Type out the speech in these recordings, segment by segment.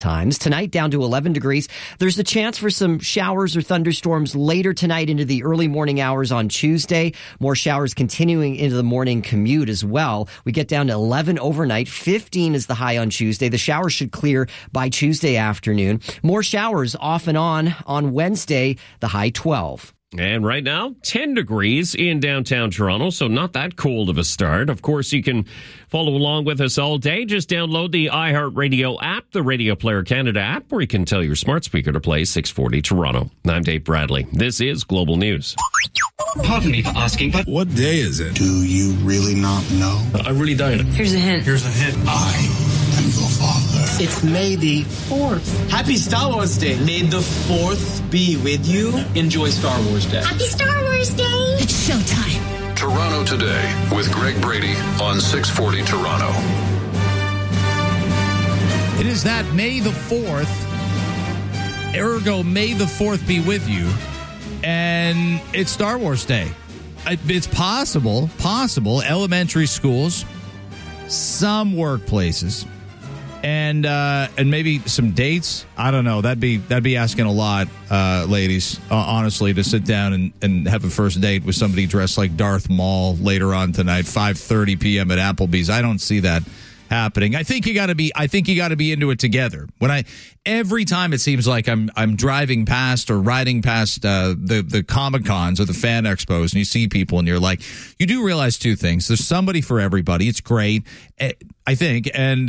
Times. Tonight down to 11 degrees. There's a chance for some showers or thunderstorms later tonight into the early morning hours on Tuesday. More showers continuing into the morning commute as well. We get down to 11 overnight. 15 is the high on Tuesday. The showers should clear by Tuesday afternoon. More showers off and on Wednesday, the high 12. And right now, 10 degrees in downtown Toronto, so not that cold of a start. Of course, you can follow along with us all day. Just download the iHeartRadio app, the Radio Player Canada app, where you can tell your smart speaker to play 640 Toronto. I'm Dave Bradley. This is Global News. Pardon me for asking, but what day is it? Do you really not know? I really don't. Here's a hint. I am your father. It's May the 4th. Happy Star Wars Day. May the 4th be with you. Enjoy Star Wars Day. Happy Star Wars Day. It's showtime. Toronto Today with Greg Brady on 640 Toronto. It is that May the 4th. Ergo, May the 4th be with you. And it's Star Wars Day. It's possible, elementary schools, some workplaces, and maybe some dates. I don't know. That'd be asking a lot, ladies, honestly, to sit down and have a first date with somebody dressed like Darth Maul later on tonight, 5:30 p.m. at Applebee's. I don't see that happening. I think you got to be into it together. Every time it seems like I'm driving past or riding past the Comic Cons or the fan expos, and you see people, and you're like, you do realize two things: there's somebody for everybody. It's great, I think, and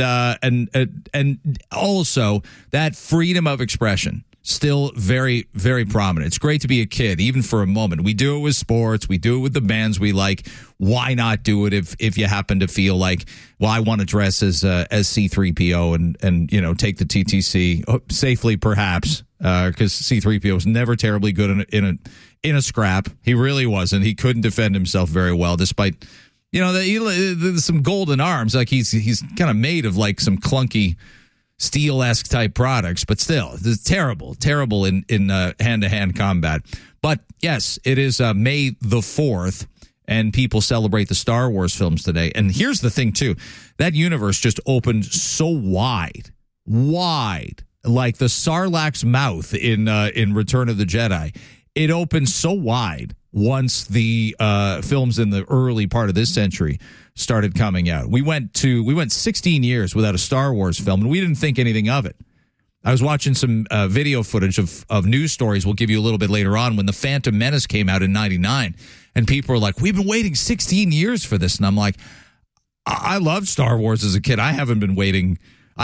also that freedom of expression. Still very, very prominent. It's great to be a kid, even for a moment. We do it with sports. We do it with the bands we like. Why not do it if you happen to feel like, well, I want to dress as C-3PO and take the TTC safely, perhaps, because C-3PO was never terribly good in a scrap. He really wasn't. He couldn't defend himself very well, despite some golden arms. Like he's kind of made of like some clunky steel-esque type products, but still, it's terrible in hand-to-hand combat. But yes, it is May the 4th, and people celebrate the Star Wars films today. And here's the thing, too. That universe just opened so wide, like the Sarlacc's mouth in Return of the Jedi. It opened so wide once the films in the early part of this century started coming out. We went 16 years without a Star Wars film, and we didn't think anything of it. I was watching some video footage of news stories we'll give you a little bit later on when The Phantom Menace came out in 99, and people were like, we've been waiting 16 years for this. And I'm like, I loved Star Wars as a kid. I haven't been waiting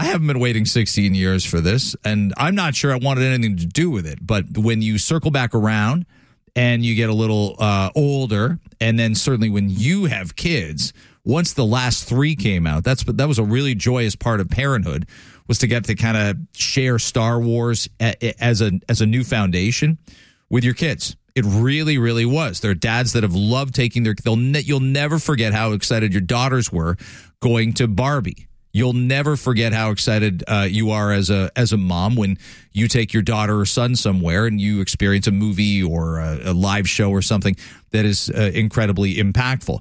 16 years for this, and I'm not sure I wanted anything to do with it. But when you circle back around and you get a little older, and then certainly when you have kids, once the last three came out, that was a really joyous part of parenthood, was to get to kind of share Star Wars as a new foundation with your kids. It really, really was. There are dads that have loved taking you'll never forget how excited your daughters were going to Barbie. You'll never forget how excited you are as a mom when you take your daughter or son somewhere and you experience a movie or a live show or something that is incredibly impactful.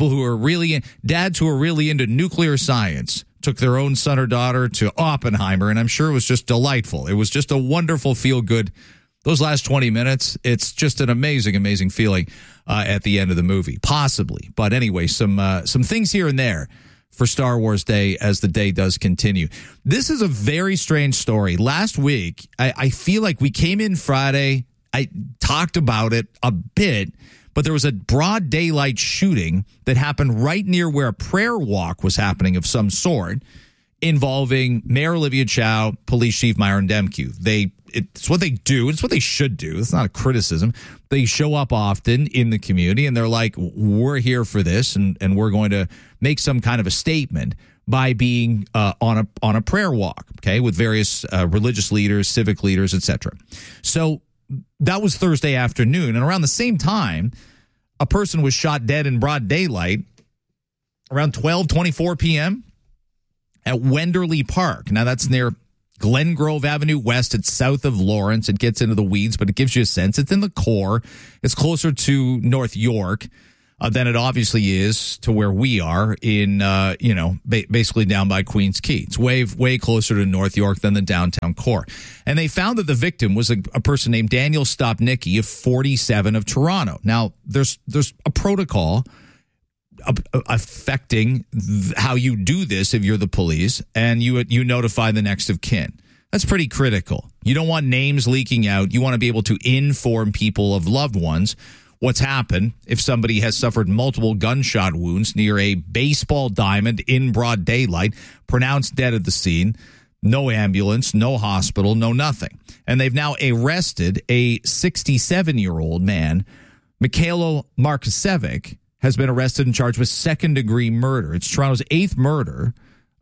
Dads who are really into nuclear science took their own son or daughter to Oppenheimer, and I'm sure it was just delightful. It was just a wonderful feel-good. Those last 20 minutes, it's just an amazing, amazing feeling at the end of the movie, possibly. But anyway, some things here and there for Star Wars Day as the day does continue. This is a very strange story. Last week, I feel like we came in Friday. I talked about it a bit, but there was a broad daylight shooting that happened right near where a prayer walk was happening of some sort, involving Mayor Olivia Chow, Police Chief Myron Demkiw. It's what they do. It's what they should do. It's not a criticism. They show up often in the community, and they're like, we're here for this, and we're going to make some kind of a statement by being on a prayer walk, okay, with various religious leaders, civic leaders, etc. So that was Thursday afternoon, and around the same time, a person was shot dead in broad daylight around 12:24 p.m. at Wenderley Park. Now, that's near Glen Grove Avenue West. It's south of Lawrence. It gets into the weeds, but it gives you a sense. It's in the core. It's closer to North York. than it obviously is to where we are in, basically down by Queens Quay. It's way closer to North York than the downtown core. And they found that the victim was a person named Daniel Stopnicki of 47 of Toronto. Now, there's a protocol affecting how you do this if you're the police, and you notify the next of kin. That's pretty critical. You don't want names leaking out. You want to be able to inform people of loved ones what's happened if somebody has suffered multiple gunshot wounds near a baseball diamond in broad daylight, pronounced dead at the scene, no ambulance, no hospital, no nothing. And they've now arrested a 67-year-old man. Mikhailo Markusevic has been arrested and charged with second-degree murder. It's Toronto's 8th murder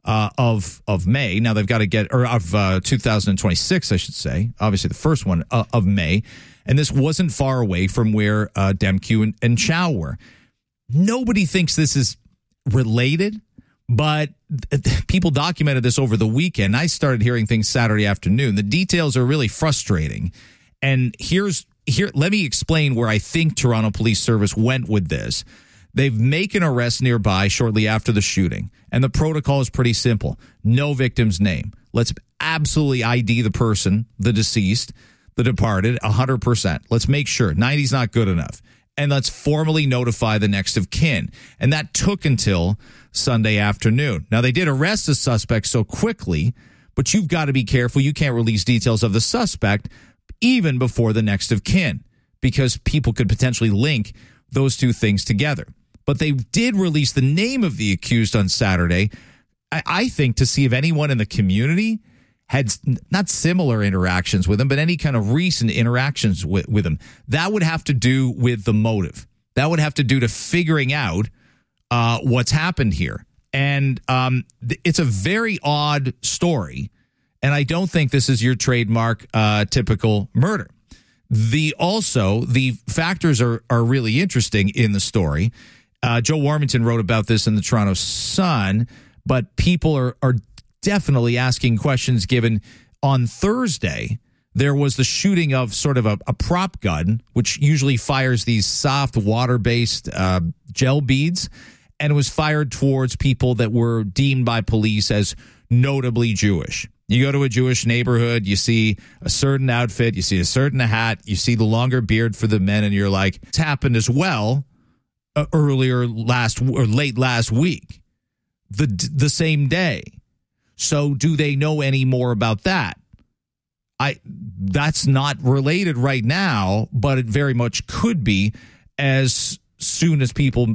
of May. Now they've got to get, or of 2026, I should say. Obviously, the first one of May. And this wasn't far away from where Demkew and Chow were. Nobody thinks this is related, but people documented this over the weekend. I started hearing things Saturday afternoon. The details are really frustrating. And let me explain where I think Toronto Police Service went with this. They've made an arrest nearby shortly after the shooting, and the protocol is pretty simple. No victim's name. Let's absolutely ID the person, the deceased, the departed, 100%. Let's make sure. 90's not good enough. And let's formally notify the next of kin. And that took until Sunday afternoon. Now, they did arrest the suspect so quickly, but you've got to be careful. You can't release details of the suspect even before the next of kin, because people could potentially link those two things together. But they did release the name of the accused on Saturday, I think, to see if anyone in the community had not similar interactions with him, but any kind of recent interactions with him. That would have to do with the motive. That would have to do to figuring out what's happened here. And it's a very odd story, and I don't think this is your trademark typical murder. The factors are really interesting in the story. Joe Warmington wrote about this in the Toronto Sun, but people are definitely asking questions, given on Thursday there was the shooting of sort of a prop gun, which usually fires these soft water-based gel beads, and it was fired towards people that were deemed by police as notably Jewish. You go to a Jewish neighborhood, you see a certain outfit, you see a certain hat, you see the longer beard for the men, and you're like, it's happened as well late last week, the same day. So do they know any more about that? That's not related right now, but it very much could be as soon as people,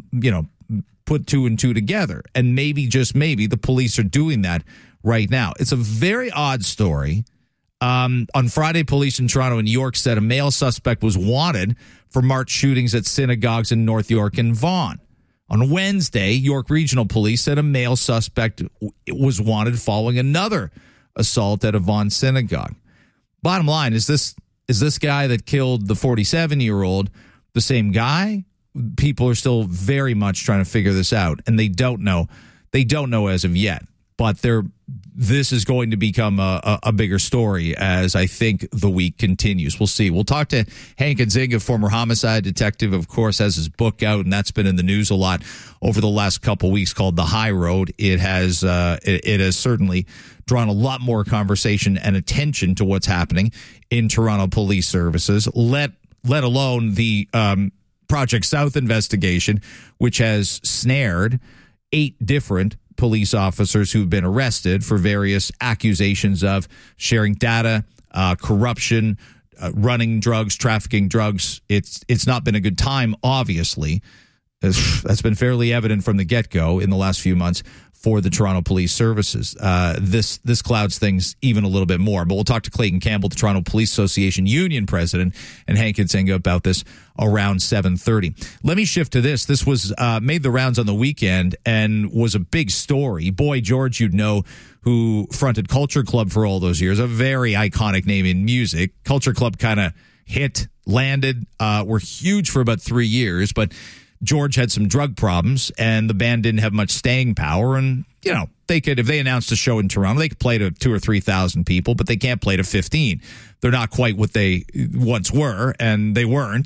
put two and two together. And maybe, just maybe, the police are doing that right now. It's a very odd story. On Friday, police in Toronto and York said a male suspect was wanted for March shootings at synagogues in North York and Vaughan. On Wednesday, York Regional Police said a male suspect was wanted following another assault at a Vaughan synagogue. Bottom line, is this guy that killed the 47-year-old the same guy? People are still very much trying to figure this out, and they don't know. They don't know as of yet. But this is going to become a bigger story as I think the week continues. We'll see. We'll talk to Hank Nzinga, former homicide detective, of course, has his book out, and that's been in the news a lot over the last couple weeks, called The High Road. It has certainly drawn a lot more conversation and attention to what's happening in Toronto Police Services, let alone the Project South investigation, which has snared 8 different police officers who've been arrested for various accusations of sharing data, corruption, running drugs, trafficking drugs. It's not been a good time, obviously. That's been fairly evident from the get-go in the last few months for the Toronto Police Services. This clouds things even a little bit more. But we'll talk to Clayton Campbell, the Toronto Police Association Union President, and Hank Nzinga about this around 7:30. Let me shift to this. This was made the rounds on the weekend and was a big story. Boy George, you'd know, who fronted Culture Club for all those years, a very iconic name in music. Culture Club kind of landed, were huge for about 3 years, but George had some drug problems, and the band didn't have much staying power. And, they could, if they announced a show in Toronto, they could play to 2,000 or 3,000 people, but they can't play to 15. They're not quite what they once were, and they weren't.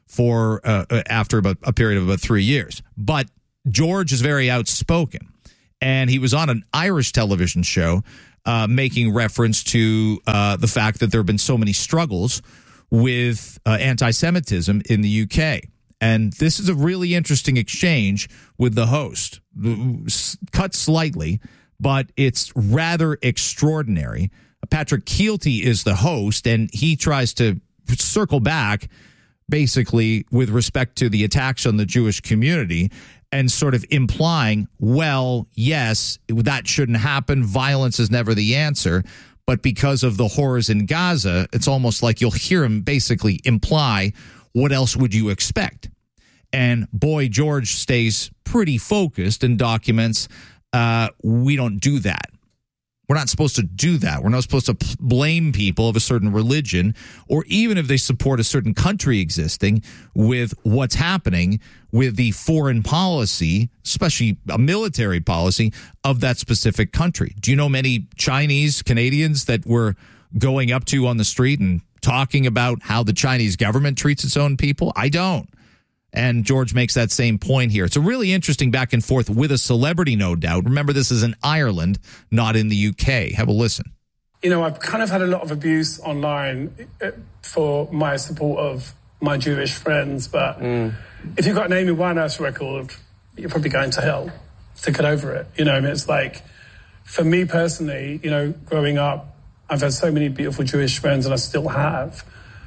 for after about a period of about 3 years. But George is very outspoken, and he was on an Irish television show making reference to the fact that there have been so many struggles with anti-Semitism in the UK. And this is a really interesting exchange with the host. Cut slightly, but it's rather extraordinary. Patrick Kielty is the host, and he tries to circle back basically with respect to the attacks on the Jewish community and sort of implying, well, yes, that shouldn't happen. Violence is never the answer. But because of the horrors in Gaza, it's almost like you'll hear him basically imply, what else would you expect? And boy, George stays pretty focused and documents, we don't do that. We're not supposed to do that. We're not supposed to blame people of a certain religion, or even if they support a certain country existing, with what's happening with the foreign policy, especially a military policy of that specific country. Do you know many Chinese Canadians that were going up to on the street and talking about how the Chinese government treats its own people? I don't. And George makes that same point here. It's a really interesting back and forth with a celebrity, no doubt. Remember, this is in Ireland, not in the UK. Have a listen. You know, I've kind of had a lot of abuse online for my support of my Jewish friends. But if you've got an Amy Winehouse record, you're probably going to hell to get over it. You know, I mean, it's like, for me personally, you know, growing up, I've had so many beautiful Jewish friends, and I still have.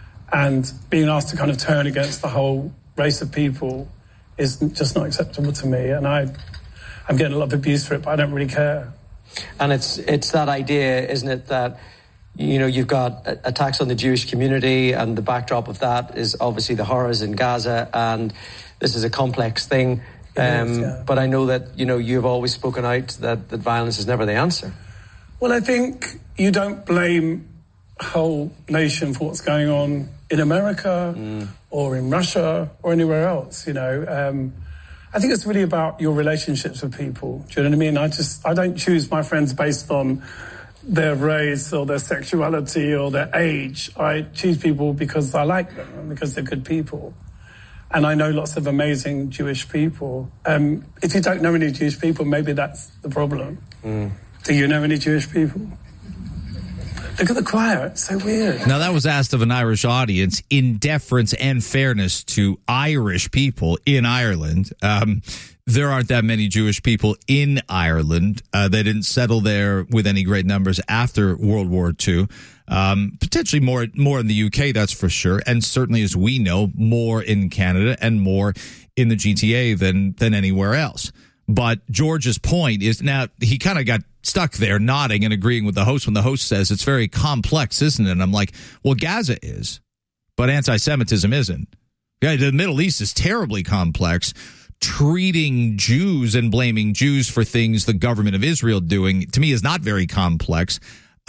And being asked to kind of turn against the whole race of people is just not acceptable to me, and I'm getting a lot of abuse for it, but I don't really care. And it's that idea, isn't it, that, you know, you've got attacks on the Jewish community, and the backdrop of that is obviously the horrors in Gaza, and this is a complex thing. But I know that, you know, you've always spoken out that violence is never the answer. Well, I think you don't blame a whole nation for what's going on in America or in Russia or anywhere else, you know. I think it's really about your relationships with people. Do you know what I mean? I don't choose my friends based on their race or their sexuality or their age. I choose people because I like them and because they're good people. And I know lots of amazing Jewish people. If you don't know any Jewish people, maybe that's the problem. Do you know any Jewish people? Look at the choir. It's so weird. Now, that was asked of an Irish audience in deference and fairness to Irish people in Ireland. There aren't that many Jewish people in Ireland. They didn't settle there with any great numbers after World War II. Potentially more in the UK, that's for sure. And certainly, as we know, more in Canada and more in the GTA than anywhere else. But George's point is, now he kind of got stuck there nodding and agreeing with the host when the host says it's very complex, isn't it? And I'm like, well, Gaza is, but anti-Semitism isn't. The Middle East is terribly complex. Treating Jews and blaming Jews for things the government of Israel doing, to me, is not very complex.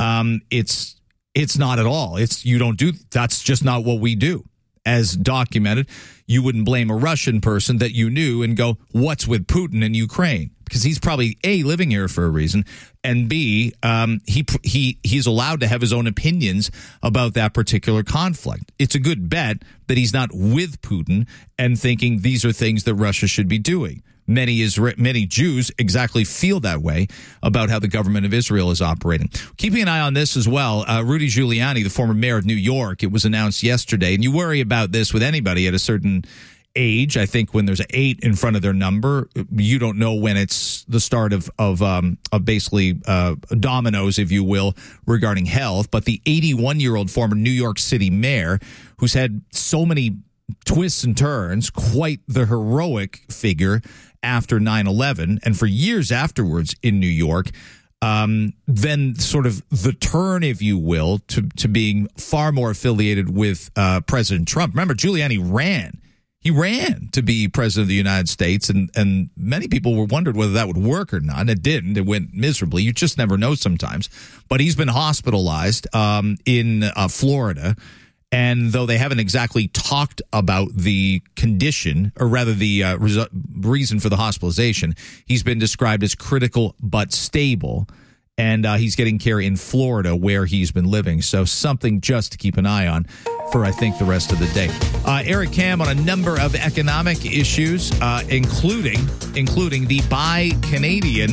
It's not at all. You don't do, that's just not what we do. As documented, you wouldn't blame a Russian person that you knew and go, what's with Putin in Ukraine? Because he's probably A, living here for a reason, and B, he's allowed to have his own opinions about that particular conflict. It's a good bet that he's not with Putin and thinking these are things that Russia should be doing. Many Jews exactly feel that way about how the government of Israel is operating. Keeping an eye on this as well, Rudy Giuliani, the former mayor of New York, it was announced yesterday, and you worry about this with anybody at a certain age. I think when there's an 8 in front of their number, you don't know when it's the start of basically dominoes, if you will, regarding health. But the 81-year-old former New York City mayor, who's had so many twists and turns, quite the heroic figure after 9/11, and for years afterwards in New York, then sort of the turn, if you will, to being far more affiliated with President Trump. Remember, Giuliani ran. He ran to be president of the United States, and many people were wondered whether that would work or not, and it didn't. It went miserably. You just never know sometimes. But he's been hospitalized in Florida, and though they haven't exactly talked about the condition, or rather the reason for the hospitalization, he's been described as critical but stable. and he's getting care in Florida where he's been living. So something just to keep an eye on for, I think, the rest of the day. Eric Kam on a number of economic issues, including the Buy Canadian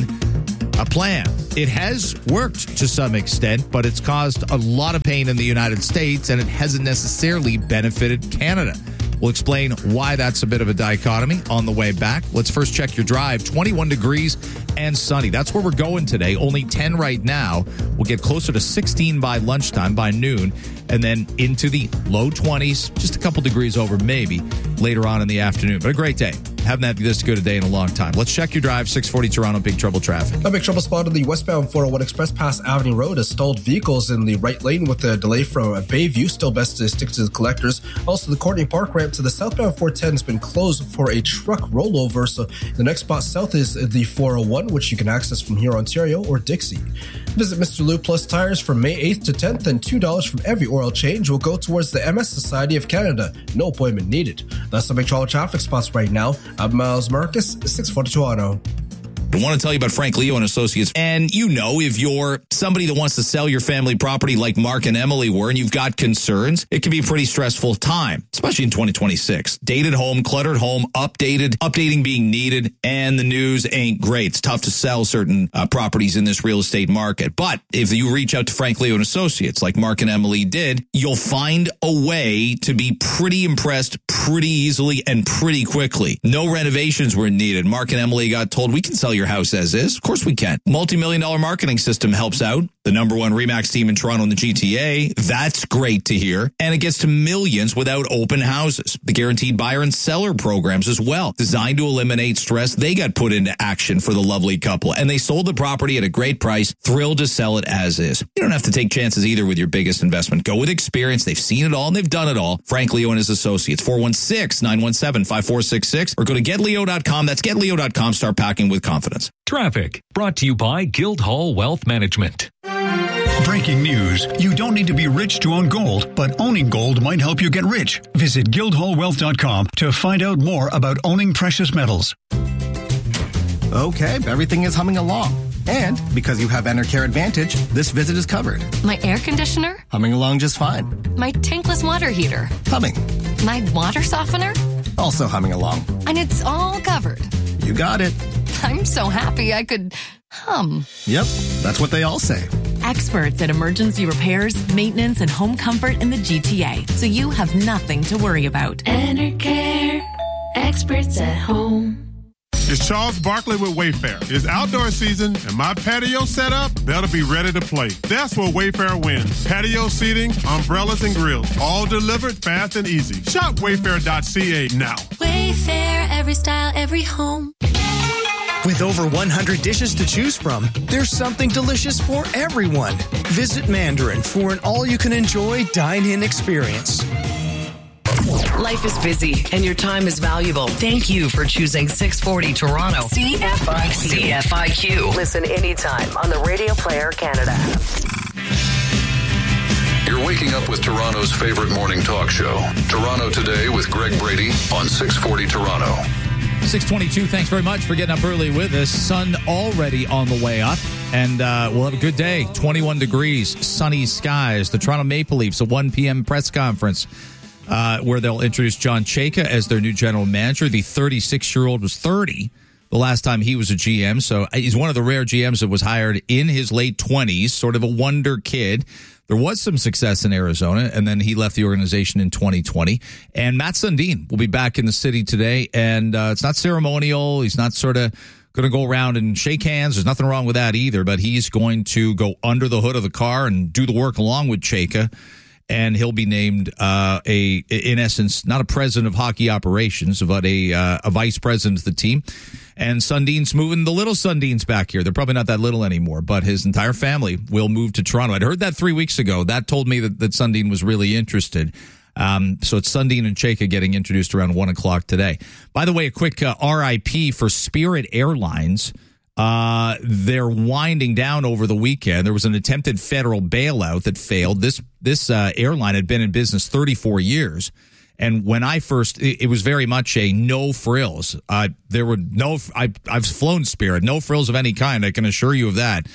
plan. It has worked to some extent, but it's caused a lot of pain in the United States, and it hasn't necessarily benefited Canada. We'll explain why that's a bit of a dichotomy on the way back. Let's first check your drive. 21 degrees and sunny. That's where we're going today. Only 10 right now. We'll get closer to 16 by lunchtime, by noon, and then into the low 20s, just a couple degrees over maybe later on in the afternoon. But a great day. Haven't had this good a day in a long time. Let's check your drive. 640 Toronto, big trouble traffic. A big trouble spot on the westbound 401 Express past Avenue Road as stalled vehicles in the right lane with a delay from Bayview. Still best to stick to the collectors. Also, the Courtney Park ramp to the southbound 410 has been closed for a truck rollover. So the next spot south is the 401, which you can access from here, Ontario or Dixie. Visit Mr. Lou Plus Tires from May 8th to 10th, and $2 from every oil change will go towards the MS Society of Canada. No appointment needed. That's the big trouble traffic spots right now. I'm Miles Marcus, 640 Toronto. I want to tell you about Frank Leo and Associates. And you know, if you're somebody that wants to sell your family property like Mark and Emily were, and you've got concerns, it can be a pretty stressful time, especially in 2026. Dated home, cluttered home, updating being needed, and the news ain't great. It's tough to sell certain properties in this real estate market. But if you reach out to Frank Leo and Associates like Mark and Emily did, you'll find a way to be pretty impressed pretty easily and pretty quickly. No renovations were needed. Mark and Emily got told, we can sell your house as is. Of course we can. Multi-million-dollar marketing system helps out. The #1 RE/MAX team in Toronto and the GTA. That's great to hear. And it gets to millions without open houses. The guaranteed buyer and seller programs as well. Designed to eliminate stress. They got put into action for the lovely couple. And they sold the property at a great price. Thrilled to sell it as is. You don't have to take chances either with your biggest investment. Go with experience. They've seen it all and they've done it all. Frank Leo and his associates. 416-917-5466. Or go to getleo.com. That's getleo.com. Start packing with confidence. Traffic brought to you by Guildhall Wealth Management. Breaking news. You don't need to be rich to own gold, but owning gold might help you get rich. Visit guildhallwealth.com to find out more about owning precious metals. Okay, everything is humming along. And because you have Enercare Advantage, this visit is covered. My air conditioner? Humming along just fine. My tankless water heater? Humming. My water softener? Also humming along. And it's all covered. You got it. I'm so happy I could hum. Yep, that's what they all say. Experts at emergency repairs, maintenance, and home comfort in the GTA, so you have nothing to worry about. Enercare, experts at home. It's Charles Barkley with Wayfair. It's outdoor season, and my patio set up, that'll be ready to play. That's where Wayfair wins. Patio seating, umbrellas, and grills, all delivered fast and easy. Shop wayfair.ca now. Wayfair, every style, every home. With over 100 dishes to choose from, there's something delicious for everyone. Visit Mandarin for an all-you-can-enjoy dine-in experience. Life is busy and your time is valuable. Thank you for choosing 640 Toronto. CFIQ. Listen anytime on the Radio Player Canada app. You're waking up with Toronto's favorite morning talk show. Toronto Today with Greg Brady on 640 Toronto. 622, thanks very much for getting up early with us. Sun already on the way up, and we'll have a good day. 21 degrees, sunny skies. The Toronto Maple Leafs, a 1 p.m. press conference where they'll introduce John Chayka as their new general manager. The 36-year-old was 30 the last time he was a GM, so he's one of the rare GMs that was hired in his late 20s, sort of a wonder kid. There was some success in Arizona, and then he left the organization in 2020. And Matt Sundin will be back in the city today, and it's not ceremonial. He's not sort of going to go around and shake hands. There's nothing wrong with that either, but he's going to go under the hood of the car and do the work along with Chayka. And he'll be named in essence, not a president of hockey operations, but a vice president of the team. And Sundin's moving the little Sundins back here. They're probably not that little anymore, but his entire family will move to Toronto. I'd heard that 3 weeks ago. That told me that Sundin was really interested. So it's Sundin and Chayka getting introduced around 1 o'clock today. By the way, a quick RIP for Spirit Airlines. They're winding down over the weekend. There was an attempted federal bailout that failed. This airline had been in business 34 years. And when I first, it was very much a no frills. I've flown Spirit, no frills of any kind. I can assure you of that.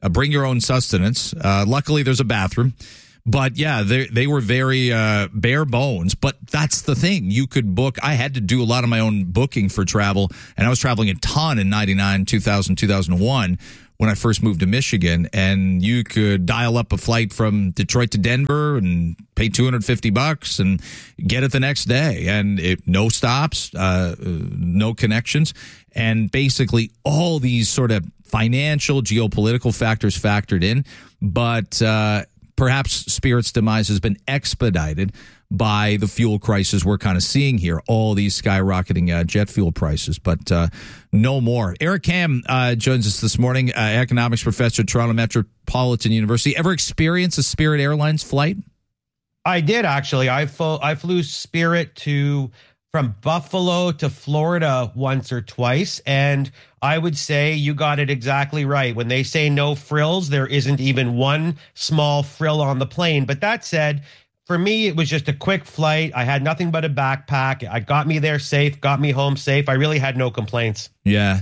bring your own sustenance. Luckily, there's a bathroom. But yeah, they were very bare bones. But that's the thing. You could book. I had to do a lot of my own booking for travel, and I was traveling a ton in 99, 2000, 2001 when I first moved to Michigan. And you could dial up a flight from Detroit to Denver and pay $250 and get it the next day. And no stops, no connections. And basically all these sort of financial, geopolitical factors factored in. But perhaps Spirit's demise has been expedited by the fuel crisis we're kind of seeing here, all these skyrocketing jet fuel prices, but no more. Eric Ham joins us this morning, economics professor at Toronto Metropolitan University. Ever experience a Spirit Airlines flight? I did, actually. I flew Spirit from Buffalo to Florida once or twice, and I would say you got it exactly right. When they say no frills, there isn't even one small frill on the plane. But that said, for me, it was just a quick flight. I had nothing but a backpack. It got me there safe, got me home safe. I really had no complaints. Yeah,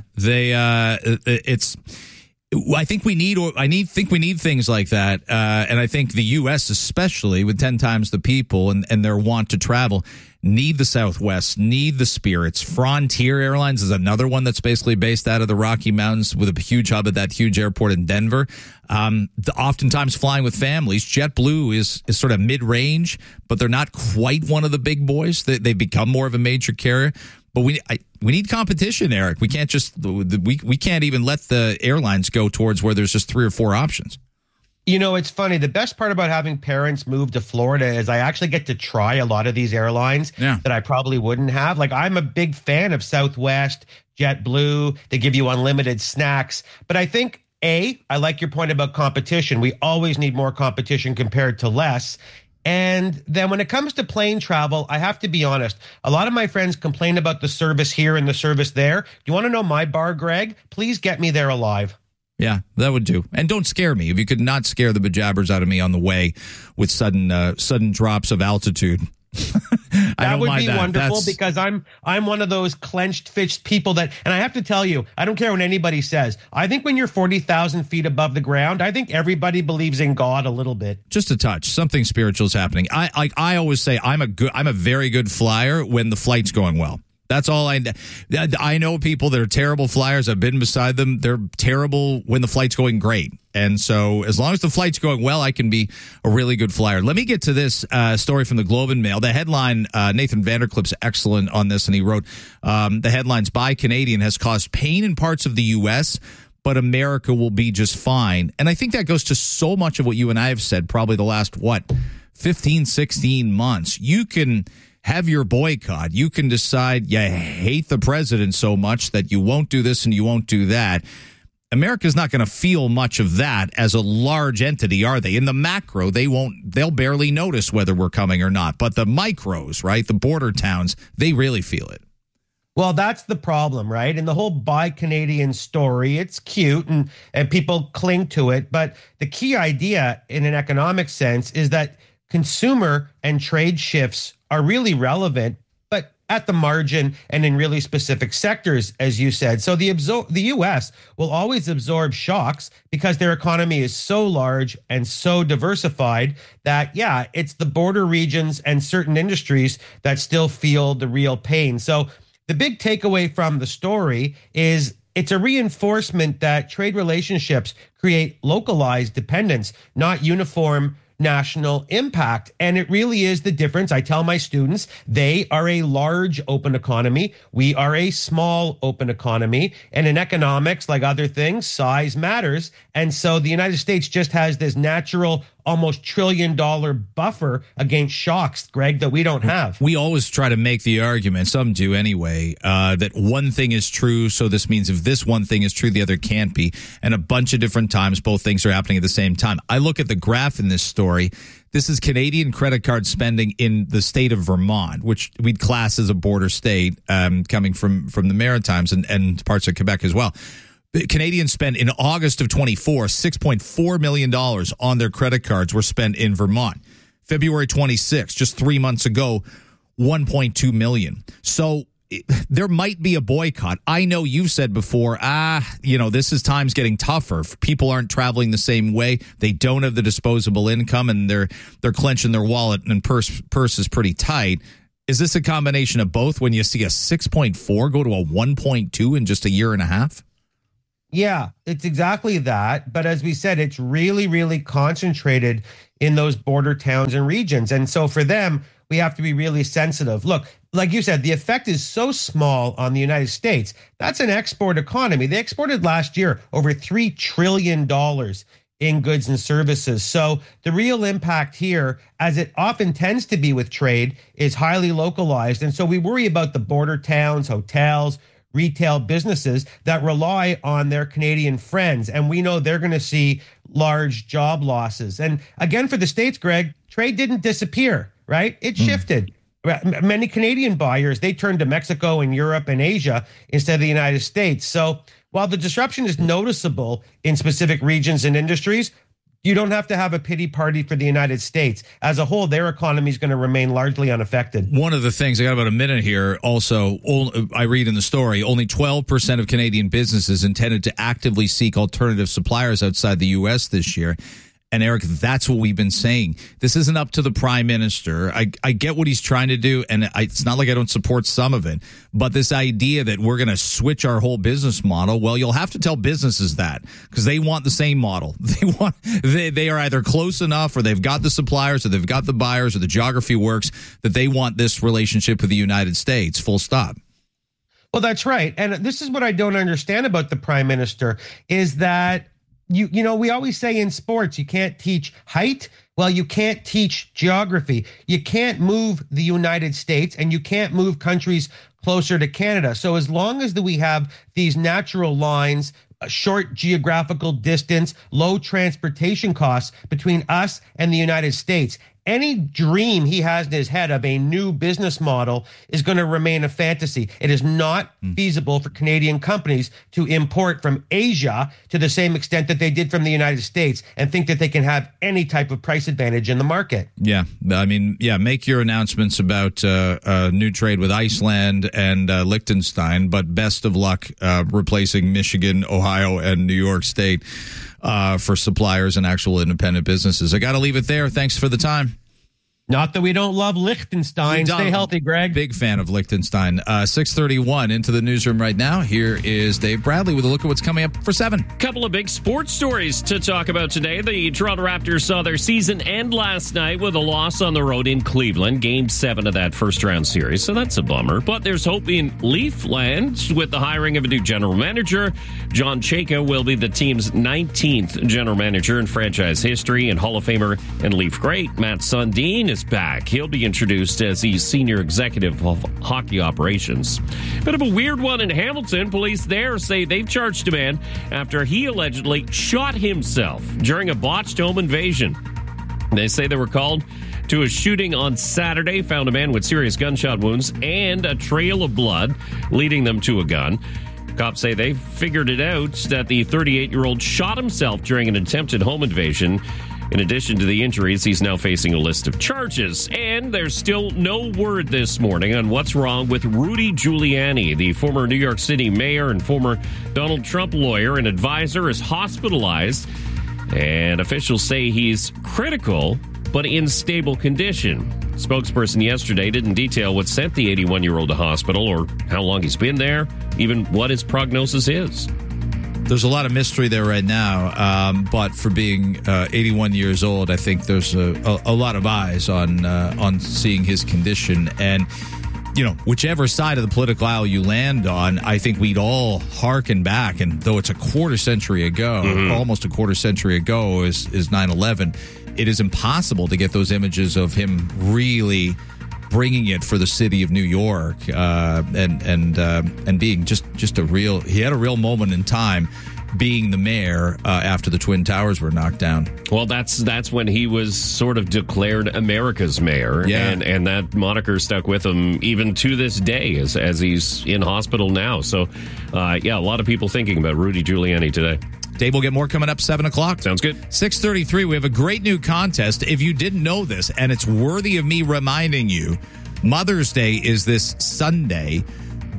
I think we need things like that, and I think the U.S., especially with 10 times the people and their want to travel, need the Southwest, need the Spirits. Frontier Airlines is another one that's basically based out of the Rocky Mountains with a huge hub at that huge airport in Denver. Oftentimes flying with families. JetBlue is sort of mid-range, but they're not quite one of the big boys. They've become more of a major carrier. But we need competition, Eric. We can't we can't even let the airlines go towards where there's just 3 or 4 options. You know, it's funny. The best part about having parents move to Florida is I actually get to try a lot of these airlines that I probably wouldn't have. Like, I'm a big fan of Southwest, JetBlue. They give you unlimited snacks. But I think, I like your point about competition. We always need more competition compared to less. And then when it comes to plane travel, I have to be honest. A lot of my friends complain about the service here and the service there. Do you want to know my bar, Greg? Please get me there alive. Yeah, that would do. And don't scare me. If you could not scare the bejabbers out of me on the way with sudden drops of altitude. That would be wonderful. Because I'm one of those clenched fist people and I have to tell you, I don't care what anybody says. I think when you're 40,000 feet above the ground, I think everybody believes in God a little bit. Just a touch. Something spiritual is happening. I always say I'm a very good flyer when the flight's going well. That's all I know people that are terrible flyers. I've been beside them. They're terrible when the flight's going great. And so as long as the flight's going well, I can be a really good flyer. Let me get to this story from the Globe and Mail. The headline, Nathan Vanderklip's excellent on this, and he wrote, the headlines, Buy Canadian has caused pain in parts of the U.S., but America will be just fine. And I think that goes to so much of what you and I have said probably the last, 15, 16 months. You can have your boycott. You can decide you hate the president so much that you won't do this and you won't do that. America's not going to feel much of that as a large entity, are they? In the macro, they'll barely notice whether we're coming or not. But the micros, right, the border towns, they really feel it. Well, that's the problem, right? And the whole Buy Canadian story, it's cute and people cling to it. But the key idea in an economic sense is that consumer and trade shifts are really relevant, but at the margin and in really specific sectors, as you said. So the U.S. will always absorb shocks because their economy is so large and so diversified that, it's the border regions and certain industries that still feel the real pain. So the big takeaway from the story is it's a reinforcement that trade relationships create localized dependence, not uniform national impact. And it really is the difference. I tell my students, they are a large open economy. We are a small open economy. And in economics, like other things, size matters. And so the United States just has this natural almost $1 trillion buffer against shocks, Greg, that we don't have. We always try to make the argument, some do anyway, that one thing is true, so this means if this one thing is true, the other can't be. And a bunch of different times, both things are happening at the same time. I look at the graph in this story. This is Canadian credit card spending in the state of Vermont, which we'd class as a border state, coming from the Maritimes and parts of Quebec as well. Canadians spent in August of 24, $6.4 million on their credit cards were spent in Vermont. February 26, just 3 months ago, $1.2 million. So there might be a boycott. I know you've said before, this is times getting tougher. People aren't traveling the same way. They don't have the disposable income, and they're clenching their wallet, and purse is pretty tight. Is this a combination of both when you see a 6.4 go to a 1.2 in just a year and a half? Yeah, it's exactly that. But as we said, it's really, really concentrated in those border towns and regions. And so for them, we have to be really sensitive. Look, like you said, the effect is so small on the United States. That's an export economy. They exported last year over $3 trillion in goods and services. So the real impact here, as it often tends to be with trade, is highly localized. And so we worry about the border towns, hotels, retail businesses that rely on their Canadian friends. And we know they're going to see large job losses. And again, for the States, Greg, trade didn't disappear, right? It shifted. Many Canadian buyers, they turned to Mexico and Europe and Asia instead of the United States. So while the disruption is noticeable in specific regions and industries, you don't have to have a pity party for the United States. As a whole, their economy is going to remain largely unaffected. One of the things, I got about a minute here, also, I read in the story, only 12% of Canadian businesses intended to actively seek alternative suppliers outside the U.S. this year. And Eric, that's what we've been saying. This isn't up to the prime minister. I get what he's trying to do, and it's not like I don't support some of it. But this idea that we're going to switch our whole business model, well, you'll have to tell businesses that because they want the same model. They are either close enough, or they've got the suppliers, or they've got the buyers, or the geography works that they want this relationship with the United States. Full stop. Well, that's right. And this is what I don't understand about the prime minister is that you know, we always say in sports, you can't teach height. Well, you can't teach geography. You can't move the United States, and you can't move countries closer to Canada. So as long as we have these natural lines, a short geographical distance, low transportation costs between us and the United States, any dream he has in his head of a new business model is going to remain a fantasy. It is not feasible for Canadian companies to import from Asia to the same extent that they did from the United States and think that they can have any type of price advantage in the market. Yeah, I mean, make your announcements about new trade with Iceland and Liechtenstein, but best of luck replacing Michigan, Ohio, and New York State for suppliers and actual independent businesses. I got to leave it there. Thanks for the time. Not that we don't love Liechtenstein. Stay healthy, Greg. Big fan of Liechtenstein. 6:31 into the newsroom right now. Here is Dave Bradley with a look at what's coming up for 7. Couple of big sports stories to talk about today. The Toronto Raptors saw their season end last night with a loss on the road in Cleveland, Game 7 of that first-round series, so that's a bummer. But there's hope in Leafland with the hiring of a new general manager. John Chayka will be the team's 19th general manager in franchise history, and Hall of Famer and Leaf great Matt Sundin is back. He'll be introduced as the senior executive of hockey operations. Bit of a weird one in Hamilton. Police there say they've charged a man after he allegedly shot himself during a botched home invasion. They say they were called to a shooting on Saturday, found a man with serious gunshot wounds and a trail of blood leading them to a gun. Cops say they figured it out that the 38-year-old shot himself during an attempted home invasion. In addition to the injuries, he's now facing a list of charges. And there's still no word this morning on what's wrong with Rudy Giuliani. The former New York City mayor and former Donald Trump lawyer and advisor is hospitalized. And officials say he's critical, but in stable condition. Spokesperson yesterday didn't detail what sent the 81-year-old to hospital or how long he's been there, even what his prognosis is. There's a lot of mystery there right now, but for being 81 years old, I think there's a lot of eyes on seeing his condition. And, you know, whichever side of the political aisle you land on, I think we'd all hearken back. And though it's a quarter century ago, almost a quarter century ago is 9/11, it is impossible to get those images of him really bringing it for the city of New York, and being just a real. He had a real moment in time, being the mayor after the Twin Towers were knocked down. Well, that's when he was sort of declared America's mayor, and that moniker stuck with him even to this day as he's in hospital now. So, a lot of people thinking about Rudy Giuliani today. Dave, we'll get more coming up 7 o'clock. Sounds good. 6:33, we have a great new contest. If you didn't know this, and it's worthy of me reminding you, Mother's Day is this Sunday.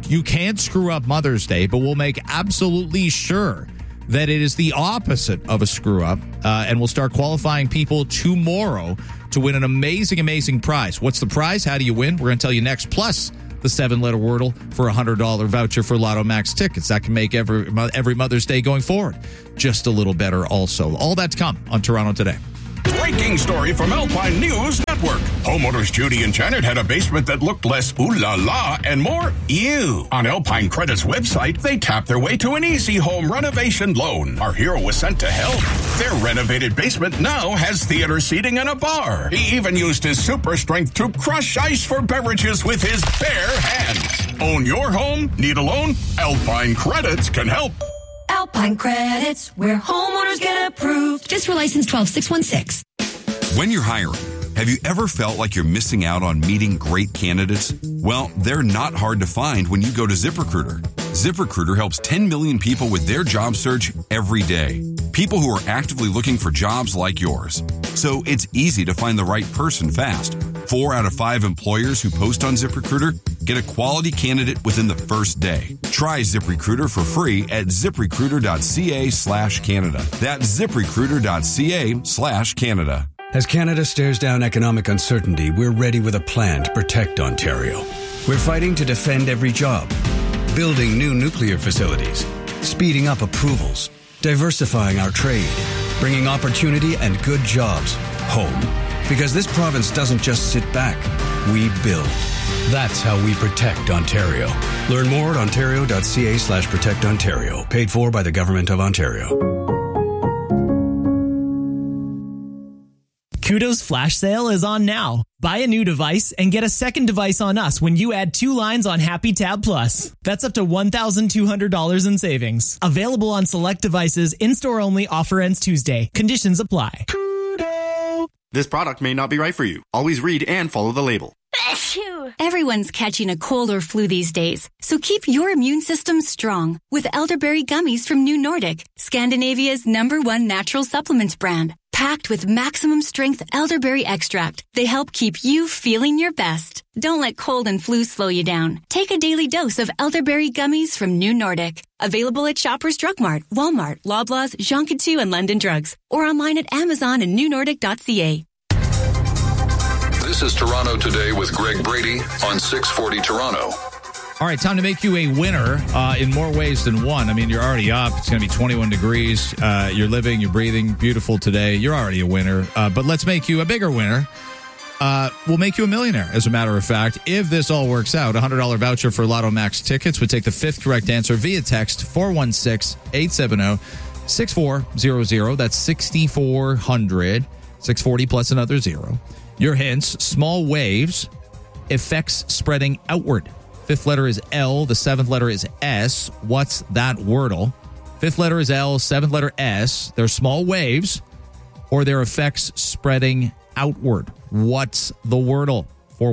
You can't screw up Mother's Day, but we'll make absolutely sure that it is the opposite of a screw up. And we'll start qualifying people tomorrow to win an amazing, amazing prize. What's the prize? How do you win? We're going to tell you next. Plus the 7-letter Wordle for a $100 voucher for Lotto Max tickets. That can make every Mother's Day going forward just a little better also. All that's come on Toronto Today. Breaking story from Alpine News Network. Homeowners Judy and Janet had a basement that looked less ooh la la and more ew. On Alpine Credit's website, they tapped their way to an easy home renovation loan. Our hero was sent to help. Their renovated basement now has theater seating and a bar. He even used his super strength to crush ice for beverages with his bare hands. Own your home? Need a loan? Alpine Credits can help. Alpine Credits, where homeowners get approved. Fiscal license 12616. When you're hiring, have you ever felt like you're missing out on meeting great candidates? Well, they're not hard to find when you go to ZipRecruiter. ZipRecruiter helps 10 million people with their job search every day. People who are actively looking for jobs like yours. So it's easy to find the right person fast. 4 out of 5 employers who post on ZipRecruiter get a quality candidate within the first day. Try ZipRecruiter for free at ziprecruiter.ca/Canada. That's ziprecruiter.ca/Canada. As Canada stares down economic uncertainty, we're ready with a plan to protect Ontario. We're fighting to defend every job, building new nuclear facilities, speeding up approvals, diversifying our trade, bringing opportunity and good jobs home. Because this province doesn't just sit back, we build. That's how we protect Ontario. Learn more at ontario.ca/protectontario. Paid for by the Government of Ontario. Kudo's flash sale is on now. Buy a new device and get a second device on us when you add 2 lines on Happy Tab Plus. That's up to $1,200 in savings. Available on select devices, in-store only, offer ends Tuesday. Conditions apply. Kudo! This product may not be right for you. Always read and follow the label. Everyone's catching a cold or flu these days, so keep your immune system strong with elderberry gummies from New Nordic, Scandinavia's #1 natural supplements brand. Packed with maximum strength elderberry extract, they help keep you feeling your best. Don't let cold and flu slow you down. Take a daily dose of elderberry gummies from New Nordic. Available at Shoppers Drug Mart, Walmart, Loblaws, Jean Coutu, and London Drugs, or online at Amazon and newnordic.ca. This is Toronto Today with Greg Brady on 640 Toronto. All right, time to make you a winner in more ways than one. I mean, you're already up. It's going to be 21 degrees. You're living, you're breathing, beautiful today. You're already a winner. But let's make you a bigger winner. We'll make you a millionaire, as a matter of fact. If this all works out, a $100 voucher for Lotto Max tickets would take the 5th correct answer via text, 416-870-6400. That's 6,400. 640 plus another 0. Your hints: small waves, effects spreading outward. 5th letter is L. The 7th letter is S. What's that wordle? 5th letter is L. 7th letter S. They're small waves, or their effects spreading outward. What's the wordle?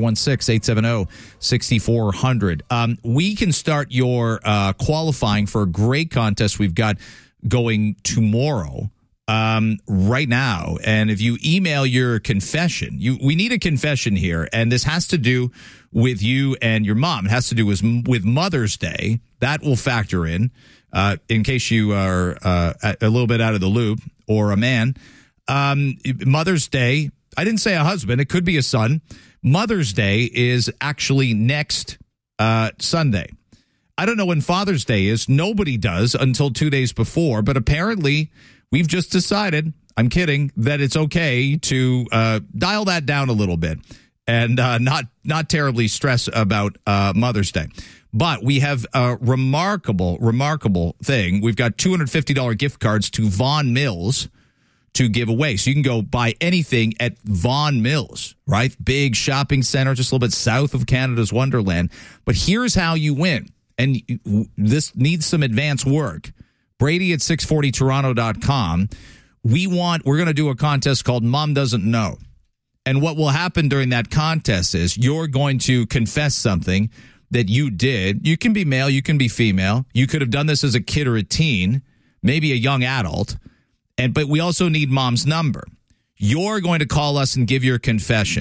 416-870-6400. We can start your qualifying for a great contest we've got going tomorrow. Right now. And if you email your confession, we need a confession here. And this has to do with you and your mom. It has to do with Mother's Day. That will factor in case you are a little bit out of the loop, or a man. Mother's Day, I didn't say a husband. It could be a son. Mother's Day is actually next Sunday. I don't know when Father's Day is. Nobody does until 2 days before. But apparently, we've just decided, I'm kidding, that it's okay to dial that down a little bit and not terribly stress about Mother's Day. But we have a remarkable thing. We've got $250 gift cards to Vaughan Mills to give away. So you can go buy anything at Vaughan Mills, right? Big shopping center, just a little bit south of Canada's Wonderland. But here's how you win. And this needs some advance work. Brady at 640toronto.com. We're going to do a contest called Mom Doesn't Know. And what will happen during that contest is you're going to confess something that you did. You can be male, you can be female. You could have done this as a kid or a teen, maybe a young adult. But we also need Mom's number. You're going to call us and give your confession.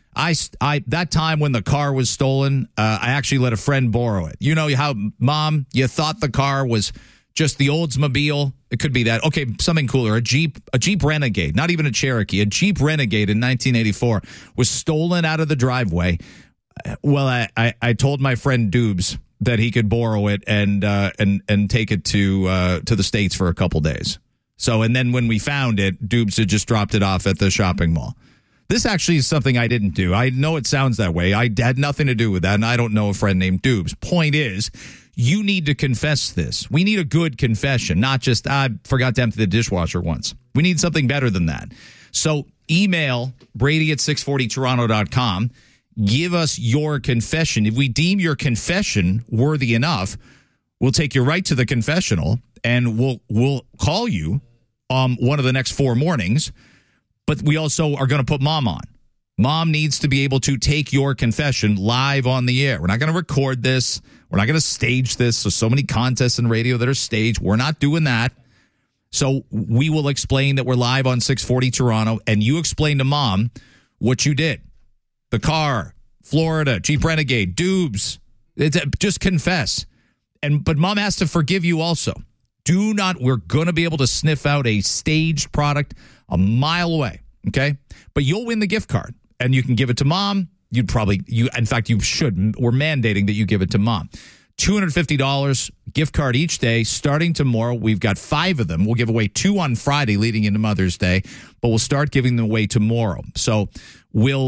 That time when the car was stolen, I actually let a friend borrow it. You know how, Mom, you thought the car was just the Oldsmobile? It could be that. Okay, something cooler. A Jeep Renegade, not even a Cherokee. A Jeep Renegade in 1984 was stolen out of the driveway. Well, I told my friend Dubes that he could borrow it and take it to the States for a couple days. So, and then when we found it, Dubes had just dropped it off at the shopping mall. This actually is something I didn't do. I know it sounds that way. I had nothing to do with that, and I don't know a friend named Dubes. Point is, you need to confess this. We need a good confession, not just, I forgot to empty the dishwasher once. We need something better than that. So email Brady@640toronto.com. Give us your confession. If we deem your confession worthy enough, we'll take you right to the confessional, and we'll call you one of the next 4 mornings. But we also are going to put Mom on. Mom needs to be able to take your confession live on the air. We're not going to record this. We're not going to stage this. There's so many contests in radio that are staged. We're not doing that. So we will explain that we're live on 640 Toronto, and you explain to Mom what you did. The car, Florida, Jeep Renegade, Dubes. Just confess. But Mom has to forgive you also. We're going to be able to sniff out a staged product a mile away, okay? But you'll win the gift card, and you can give it to Mom. In fact, you should. We're mandating that you give it to Mom. $250 gift card each day starting tomorrow. We've got 5 of them. We'll give away 2 on Friday leading into Mother's Day, but we'll start giving them away tomorrow. So we'll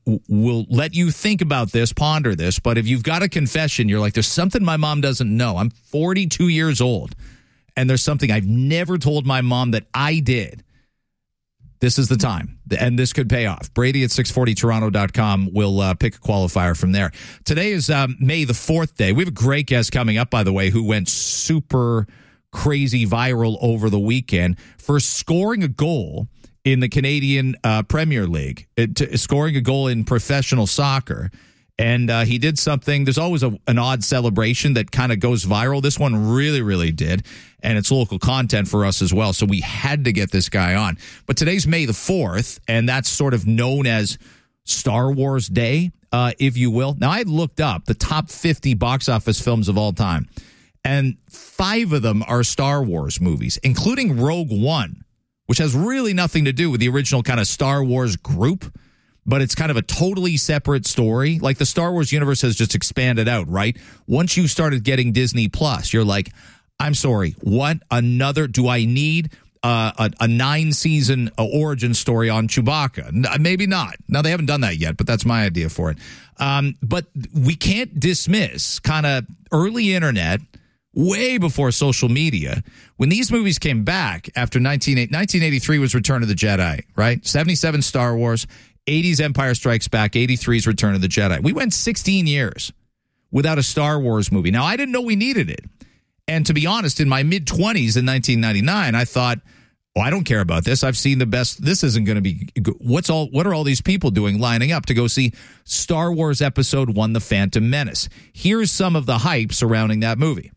let you think about this, ponder this. But if you've got a confession, you're like, there's something my mom doesn't know. I'm 42 years old, and there's something I've never told my mom that I did. This is the time, and this could pay off. Brady@640toronto.com. We'll pick a qualifier from there. Today is May the 4th day. We have a great guest coming up, by the way, who went super crazy viral over the weekend for scoring a goal in the Canadian Premier League, scoring a goal in professional soccer. And he did something. There's always an odd celebration that kind of goes viral. This one really, really did. And it's local content for us as well. So we had to get this guy on. But today's May the 4th, and that's sort of known as Star Wars Day, if you will. Now, I looked up the top 50 box office films of all time, and 5 of them are Star Wars movies, including Rogue One, which has really nothing to do with the original kind of Star Wars group. But it's kind of a totally separate story. Like the Star Wars universe has just expanded out, right? Once you started getting Disney Plus, you're like, I'm sorry, what? Do I need a 9-season origin story on Chewbacca? Maybe not. Now, they haven't done that yet, but that's my idea for it. But we can't dismiss kind of early internet, way before social media, when these movies came back after 1983 was Return of the Jedi, right? 77 Star Wars, 80s Empire Strikes Back, 83's Return of the Jedi. We went 16 years without a Star Wars movie. Now, I didn't know we needed it. And to be honest, in my mid-20s in 1999, I thought, I don't care about this. I've seen the best. This isn't going to be good. What are all these people doing lining up to go see Star Wars Episode 1, The Phantom Menace? Here's some of the hype surrounding that movie.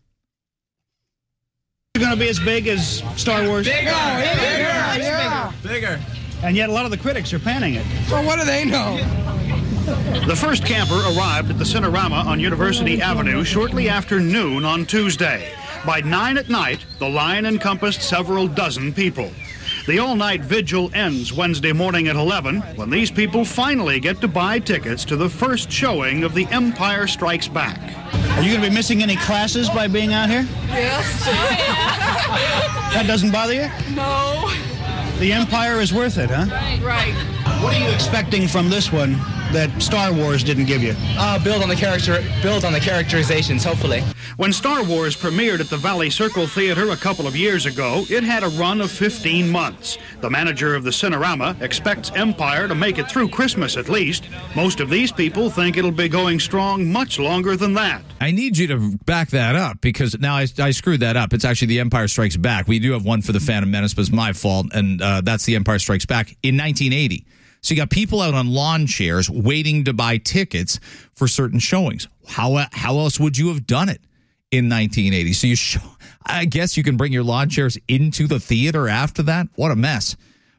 It's going to be as big as Star Wars? Bigger. And yet a lot of the critics are panning it. Well, what do they know? The first camper arrived at the Cinerama on University Avenue shortly after noon on Tuesday. By 9 at night, the line encompassed several dozen people. The all-night vigil ends Wednesday morning at 11 when these people finally get to buy tickets to the first showing of The Empire Strikes Back. Are you going to be missing any classes by being out here? Yes. That doesn't bother you? No. The Empire is worth it, huh? Right. What are you expecting from this one that Star Wars didn't give you? Build on the characterizations, hopefully. When Star Wars premiered at the Valley Circle Theater a couple of years ago, it had a run of 15 months. The manager of the Cinerama expects Empire to make it through Christmas at least. Most of these people think it'll be going strong much longer than that. I need you to back that up because now I screwed that up. It's actually The Empire Strikes Back. We do have one for The Phantom Menace, but it's my fault, and that's The Empire Strikes Back in 1980. So you got people out on lawn chairs waiting to buy tickets for certain showings. How else would you have done it in 1980? So I guess you can bring your lawn chairs into the theater after that? What a mess.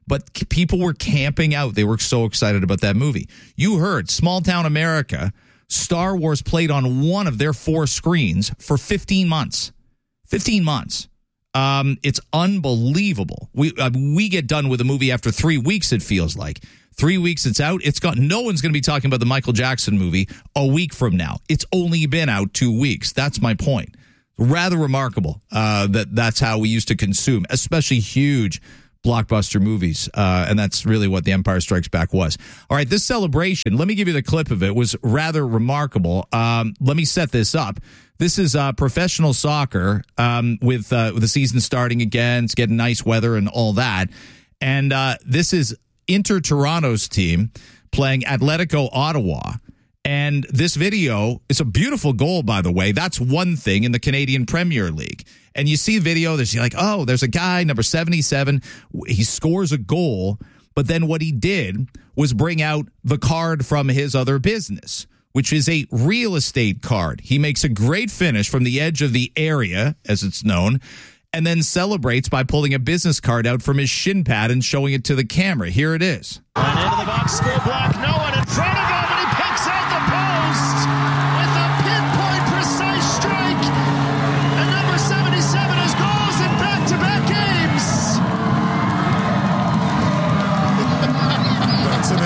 but people were camping out. They were so excited about that movie. You heard Small Town America, Star Wars played on one of their 4 screens for 15 months. 15 months. It's unbelievable. We get done with a movie after 3 weeks, it feels like. 3 weeks it's out. It's got no one's going to be talking about the Michael Jackson movie a week from now. It's only been out 2 weeks. That's my point. Rather remarkable that's how we used to consume, especially huge blockbuster movies. And that's really what The Empire Strikes Back was. All right, this celebration, let me give you the clip of it, was rather remarkable. Let me set this up. This is professional soccer with the season starting again. It's getting nice weather and all that. And this is Inter Toronto's team playing Atletico Ottawa. And this video, it's a beautiful goal, by the way. That's one thing in the Canadian Premier League. And you see the video, there's like, oh, there's a guy, number 77. He scores a goal. But then what he did was bring out the card from his other business, which is a real estate card. He makes a great finish from the edge of the area, as it's known, and then celebrates by pulling a business card out from his shin pad and showing it to the camera. Here it is. And into the box, score block, no one in front of him, and he picks out the post with a pinpoint precise strike. And number 77 has goals in back-to-back games. That's an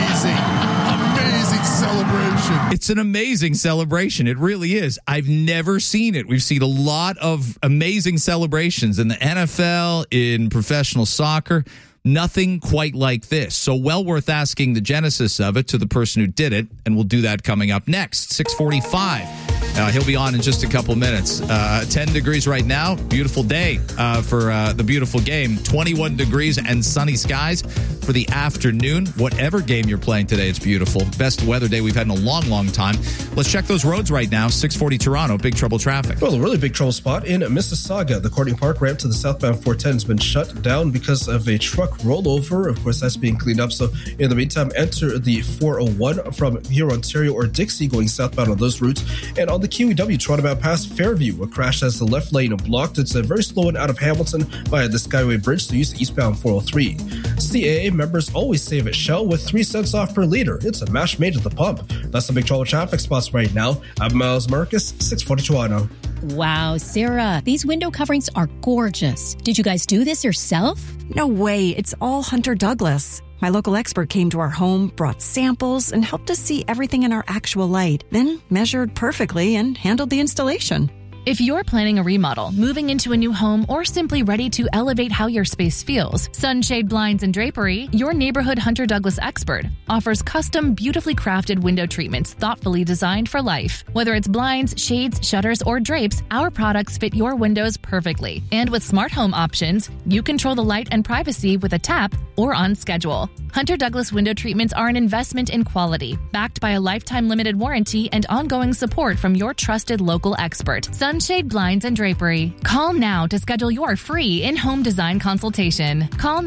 amazing celebration. It's an amazing celebration. It really is. I've never seen it. We've seen a lot of amazing celebrations in the NFL, in professional soccer. Nothing quite like this. So well worth asking the genesis of it to the person who did it, and we'll do that coming up next, 6:45. He'll be on in just a couple minutes. 10 degrees right now. Beautiful day for the beautiful game. 21 degrees and sunny skies for the afternoon. Whatever game you're playing today, it's beautiful. Best weather day we've had in a long, long time. Let's check those roads right now. 640 Toronto, big trouble traffic. Well, a really big trouble spot in Mississauga. The Courtney Park ramp to the southbound 410 has been shut down because of a truck rollover. Of course, that's being cleaned up. So in the meantime, enter the 401 from here, Ontario or Dixie going southbound on those routes. And on the QEW Toronto bound past Fairview, a crash has the left lane blocked. It's very slow and out of Hamilton via the Skyway Bridge, so use the eastbound 403. CAA members always save at Shell with 3 cents off per liter. It's a match made at the pump. That's the big trouble traffic spots right now. I'm Miles Marcus, 640 Toronto. Wow, Sarah, these window coverings are gorgeous. Did you guys do this yourself? No way. It's all Hunter Douglas. My local expert came to our home, brought samples, and helped us see everything in our actual light, then measured perfectly and handled the installation. If you're planning a remodel, moving into a new home, or simply ready to elevate how your space feels, Sunshade Blinds and Drapery, your neighborhood Hunter Douglas expert, offers custom, beautifully crafted window treatments thoughtfully designed for life. Whether it's blinds, shades, shutters, or drapes, our products fit your windows perfectly. And with smart home options, you control the light and privacy with a tap or on schedule. Hunter Douglas window treatments are an investment in quality, backed by a lifetime limited warranty and ongoing support from your trusted local expert, Sunshade Blinds and Drapery. Call now to schedule your free in-home design consultation. Call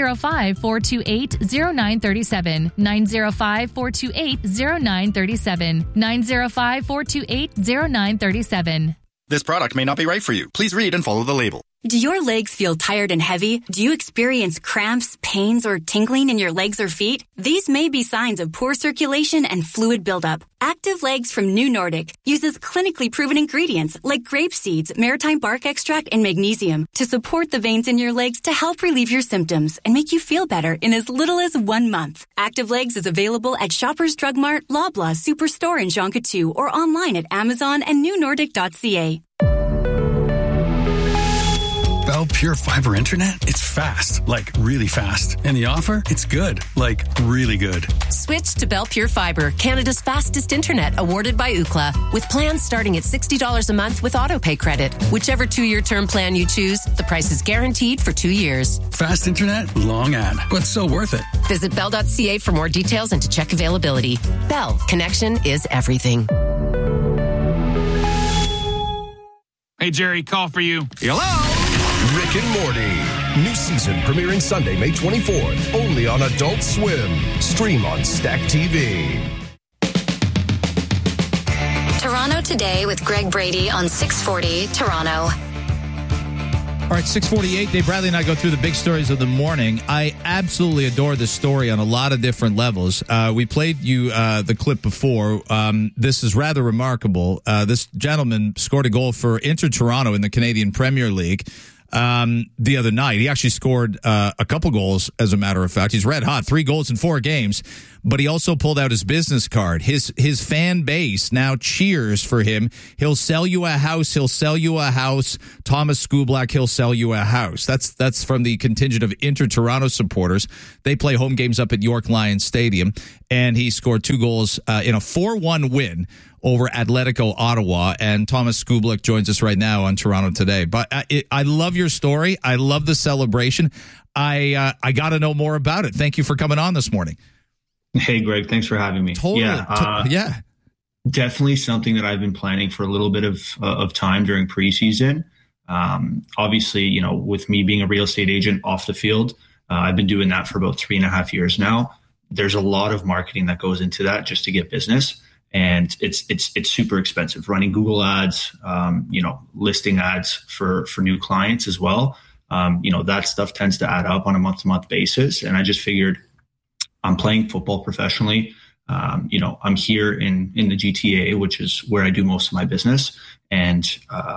905-428-0937, 905-428-0937, 905-428-0937. This product may not be right for you. Please read and follow the label. Do your legs feel tired and heavy? Do you experience cramps, pains, or tingling in your legs or feet? These may be signs of poor circulation and fluid buildup. Active Legs from New Nordic uses clinically proven ingredients like grape seeds, maritime bark extract, and magnesium to support the veins in your legs to help relieve your symptoms and make you feel better in as little as 1 month. Active Legs is available at Shoppers Drug Mart, Loblaw, Superstore, and Jonquière, or online at Amazon and newnordic.ca. Bell Pure Fiber Internet? It's fast, like really fast. And the offer? It's good, like really good. Switch to Bell Pure Fiber, Canada's fastest internet, awarded by Ookla, with plans starting at $60 a month with autopay credit. Whichever 2-year term plan you choose, the price is guaranteed for 2 years. Fast internet, long ad, but so worth it. Visit bell.ca for more details and to check availability. Bell, connection is everything. Hey, Jerry, call for you. Hello? Rick and Morty. New season premiering Sunday, May 24th. Only on Adult Swim. Stream on Stack TV. Toronto Today with Greg Brady on 640 Toronto. All right, 6:48. Dave Bradley and I go through the big stories of the morning. I absolutely adore this story on a lot of different levels. We played you the clip before. This is rather remarkable. This gentleman scored a goal for Inter Toronto in the Canadian Premier League the other night. He actually scored a couple goals, as a matter of fact. He's red hot, 3 goals in 4 games. But he also pulled out his business card. His fan base now cheers for him. He'll sell you a house. He'll sell you a house. Thomas Skublak, he'll sell you a house. That's from the contingent of Inter Toronto supporters. They play home games up at York Lions Stadium. And he scored 2 goals in a 4-1 win over Atletico Ottawa. And Thomas Skublak joins us right now on Toronto Today. But I love your story. I love the celebration. I got to know more about it. Thank you for coming on this morning. Hey, Greg, thanks for having me. Totally. Yeah. Definitely something that I've been planning for a little bit of time during preseason. Obviously, with me being a real estate agent off the field, I've been doing that for about 3.5 years now. There's a lot of marketing that goes into that just to get business. And it's super expensive running Google ads, listing ads for new clients as well. That stuff tends to add up on a month-to-month basis. And I just figured, I'm playing football professionally. I'm here in the GTA, which is where I do most of my business. And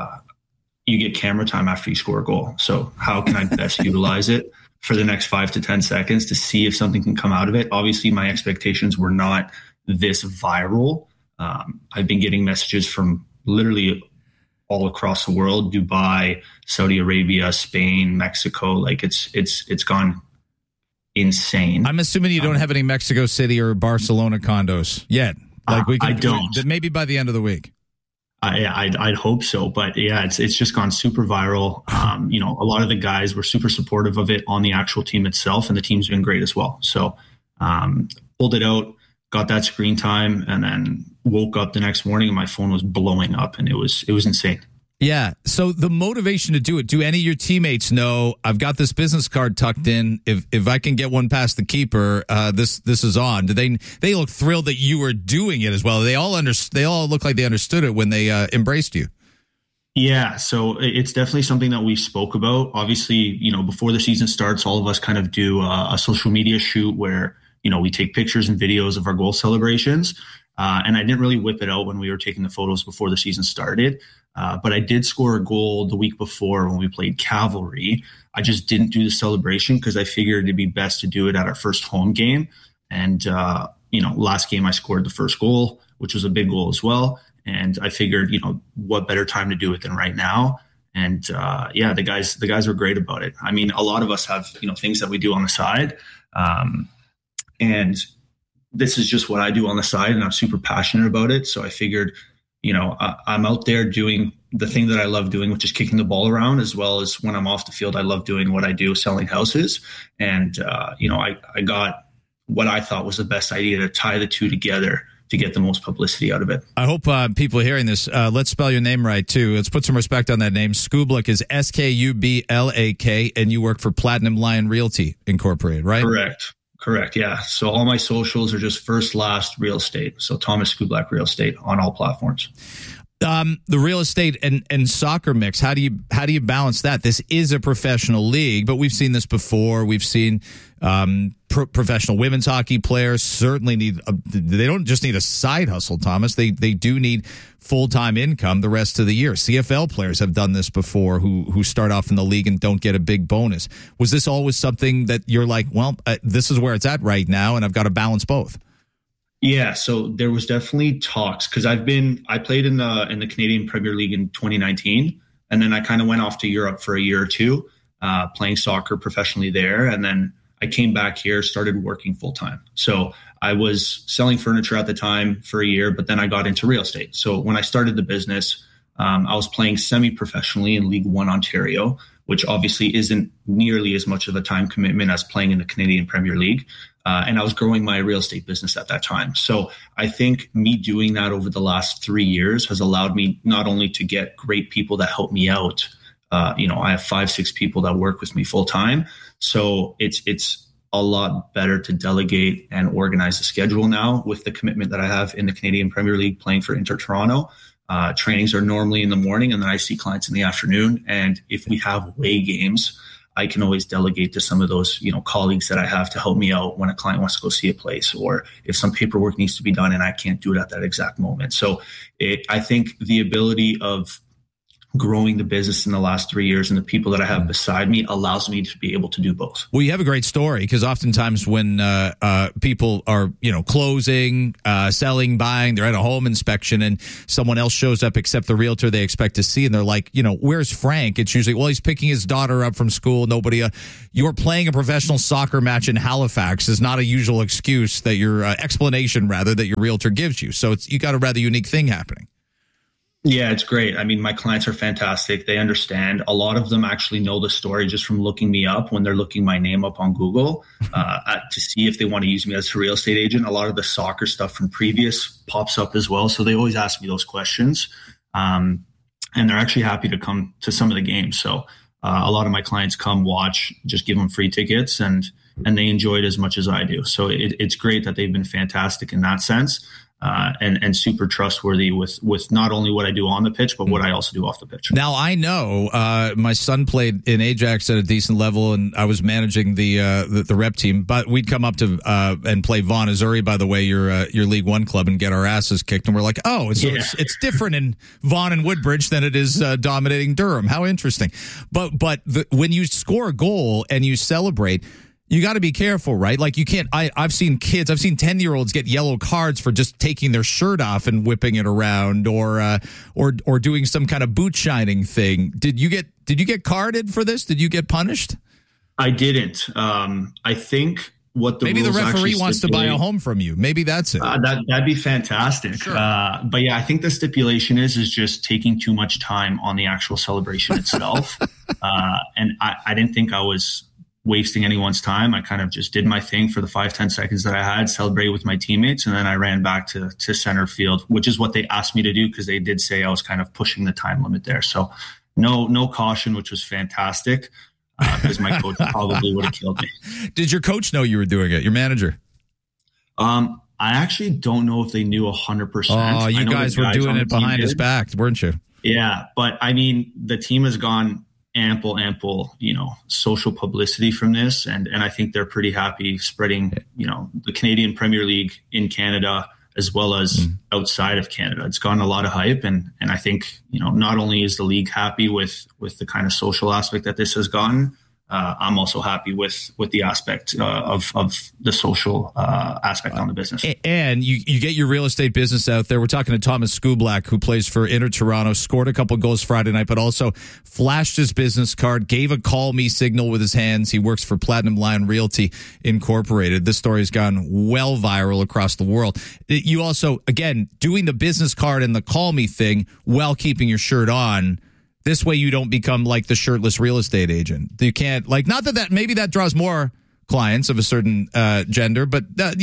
you get camera time after you score a goal. So how can I best utilize it for the next 5 to 10 seconds to see if something can come out of it? Obviously, my expectations were not this viral. I've been getting messages from literally all across the world: Dubai, Saudi Arabia, Spain, Mexico. Like it's gone insane. I'm assuming you don't have any Mexico City or Barcelona condos yet. I don't. Maybe by the end of the week. I'd hope so, but yeah, it's just gone super viral. A lot of the guys were super supportive of it on the actual team itself, and the team's been great as well. So pulled it out, got that screen time, and then woke up the next morning and my phone was blowing up, and it was insane. Yeah. So the motivation to do it, do any of your teammates know, I've got this business card tucked in. If I can get one past the keeper, this is on. Do they look thrilled that you were doing it as well? They all look like they understood it when they embraced you. Yeah. So it's definitely something that we spoke about. Obviously, before the season starts, all of us kind of do a social media shoot where, we take pictures and videos of our goal celebrations. And I didn't really whip it out when we were taking the photos before the season started. But I did score a goal the week before when we played Cavalry. I just didn't do the celebration because I figured it'd be best to do it at our first home game. And, last game I scored the first goal, which was a big goal as well. And I figured, what better time to do it than right now? And the guys were great about it. I mean, a lot of us have, things that we do on the side. And this is just what I do on the side, and I'm super passionate about it. So I figured, I'm out there doing the thing that I love doing, which is kicking the ball around, as well as when I'm off the field, I love doing what I do, selling houses. And, I got what I thought was the best idea to tie the two together to get the most publicity out of it. I hope people hearing this, let's spell your name right, too. Let's put some respect on that name. Skublak is Skublak, and you work for Platinum Lion Realty Incorporated, right? Correct. Yeah. So all my socials are just first, last real estate. So Thomas Skublak Real Estate on all platforms. The real estate and soccer mix. How do you balance that? This is a professional league, but we've seen this before. We've seen professional women's hockey players certainly they don't just need a side hustle, Thomas. They do need full-time income the rest of the year. CFL players have done this before who start off in the league and don't get a big bonus. Was this always something that you're like, this is where it's at right now, and I've got to balance both? Yeah, so there was definitely talks because I played in the Canadian Premier League in 2019, and then I kind of went off to Europe for a year or two, playing soccer professionally there, and then I came back here, started working full time. So I was selling furniture at the time for a year, but then I got into real estate. So when I started the business, I was playing semi-professionally in League One Ontario, which obviously isn't nearly as much of a time commitment as playing in the Canadian Premier League. And I was growing my real estate business at that time. So I think me doing that over the last 3 years has allowed me not only to get great people that help me out. I have 5-6 people that work with me full time. So it's a lot better to delegate and organize the schedule now with the commitment that I have in the Canadian Premier League playing for Inter Toronto. Trainings are normally in the morning, and then I see clients in the afternoon. And if we have away games, I can always delegate to some of those, colleagues that I have to help me out when a client wants to go see a place, or if some paperwork needs to be done and I can't do it at that exact moment. So I think the ability of growing the business in the last 3 years and the people that I have beside me allows me to be able to do both. Well, you have a great story, because oftentimes when people are, closing, selling, buying, they're at a home inspection and someone else shows up except the realtor they expect to see, and they're like, where's Frank? It's usually, well, he's picking his daughter up from school. You're playing a professional soccer match in Halifax is not a usual excuse that your explanation that your realtor gives you. So you got a rather unique thing happening. Yeah, it's great. I mean, my clients are fantastic. They understand. A lot of them actually know the story just from looking me up when they're looking my name up on Google to see if they want to use me as a real estate agent. A lot of the soccer stuff from previous pops up as well. So they always ask me those questions. And they're actually happy to come to some of the games. So a lot of my clients come watch, just give them free tickets, and they enjoy it as much as I do. So it's great that they've been fantastic in that sense. And super trustworthy with not only what I do on the pitch, but what I also do off the pitch. Now, I know my son played in Ajax at a decent level, and I was managing the rep team, but we'd come up to and play Vaughan Azzurri, by the way, your League One club, and get our asses kicked. And we're like, it's different in Vaughan and Woodbridge than it is dominating Durham. How interesting. But when you score a goal and you celebrate, you got to be careful, right? Like, you can't. I've seen 10-year-olds get yellow cards for just taking their shirt off and whipping it around, or doing some kind of boot shining thing. Did you get carded for this? Did you get punished? I didn't. I think what maybe the referee wants to buy a home from you. Maybe that's it. That'd be fantastic. Sure. But yeah, I think the stipulation is just taking too much time on the actual celebration itself. And I didn't think I was wasting anyone's time. I kind of just did my thing for the 5-10 seconds that I had, celebrated with my teammates, and then I ran back to center field, which is what they asked me to do, because they did say I was kind of pushing the time limit there. So no caution, which was fantastic, because my coach probably would have killed me. Did your coach know you were doing it, your manager? I actually don't know if they knew 100%. Oh, you guys were doing it behind his back, weren't you? Yeah, but I mean, the team has gone ample, social publicity from this. And I think they're pretty happy spreading, the Canadian Premier League in Canada as well as outside of Canada. It's gotten a lot of hype. And I think, not only is the league happy with the kind of social aspect that this has gotten, I'm also happy with the aspect of the social aspect on the business. And you get your real estate business out there. We're talking to Thomas Skublak, who plays for Inter Toronto, scored a couple goals Friday night, but also flashed his business card, gave a call me signal with his hands. He works for Platinum Lion Realty Incorporated. This story has gone well viral across the world. You also, again, doing the business card and the call me thing while keeping your shirt on. This way you don't become like the shirtless real estate agent. You can't, not that maybe that draws more clients of a certain gender, but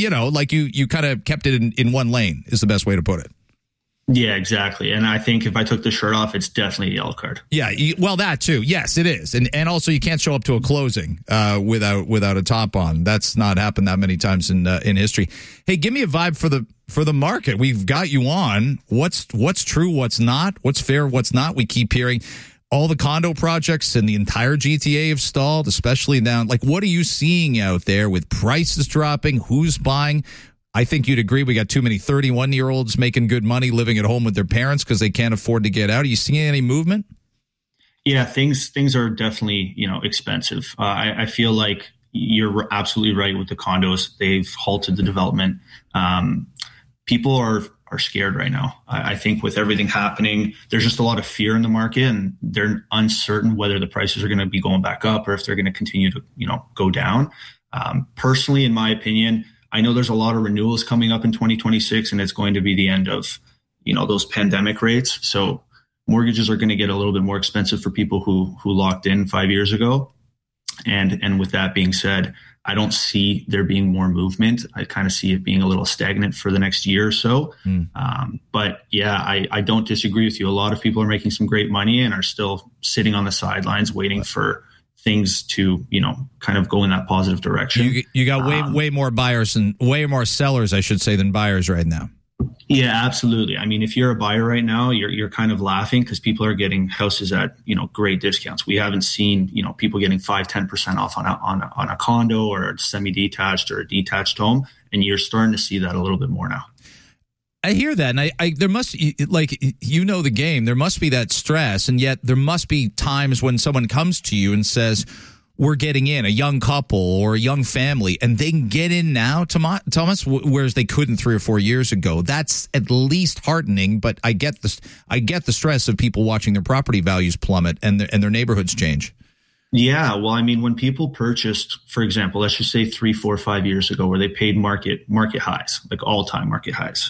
you kind of kept it in one lane is the best way to put it. Yeah, exactly. And I think if I took the shirt off, it's definitely a yellow card. Yeah, well, that too. Yes, it is. And also you can't show up to a closing without a top on. That's not happened that many times in history. Hey, give me a vibe for the market. We've got you on. What's true, what's not, what's fair, what's not. We keep hearing all the condo projects in the entire GTA have stalled, especially now. What are you seeing out there with prices dropping? Who's buying? I think you'd agree we got too many 31-year-olds making good money living at home with their parents because they can't afford to get out. Are you seeing any movement? Yeah, things are definitely, expensive. I feel like you're absolutely right with the condos. They've halted the development. People are scared right now. I think with everything happening, there's just a lot of fear in the market, and they're uncertain whether the prices are going to be going back up or if they're going to continue to, go down. Personally, in my opinion, I know there's a lot of renewals coming up in 2026, and it's going to be the end of, those pandemic rates. So mortgages are going to get a little bit more expensive for people who locked in 5 years ago. And with that being said, I don't see there being more movement. I kind of see it being a little stagnant for the next year or so. But yeah, I don't disagree with you. A lot of people are making some great money and are still sitting on the sidelines waiting for things to, kind of go in that positive direction. You got way more buyers and way more sellers, I should say, than buyers right now. Yeah, absolutely. I mean, if you're a buyer right now, you're kind of laughing because people are getting houses at, great discounts. We haven't seen, people getting 5-10% off on a condo or a semi-detached or a detached home. And you're starting to see that a little bit more now. I hear that. And I there must, like, the game, there must be that stress. And yet there must be times when someone comes to you and says, we're getting in, a young couple or a young family, and they can get in now, Thomas, whereas they couldn't 3 or 4 years ago. That's at least heartening, but I get the stress of people watching their property values plummet and their neighborhoods change. Yeah, well, I mean, when people purchased, for example, let's just say 3, 4, 5 years ago, where they paid market highs, like all-time market highs,